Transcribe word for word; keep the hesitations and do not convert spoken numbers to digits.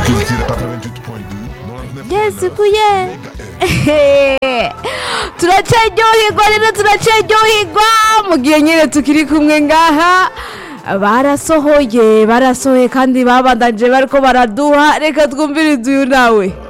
yesikuye turacaryoherwa rero turacaryoherwa mu gihe nyine tukiri kumwe ngaha barasohoye barasohoye kandi babandanje bariko baraduha reka twumvirize uyu nawe